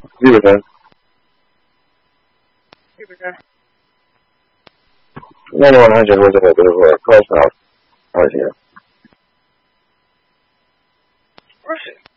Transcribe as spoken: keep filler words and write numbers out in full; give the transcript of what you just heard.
基本上， 基本上。 那你晚上结婚这个都是靠啥？而且。 不是。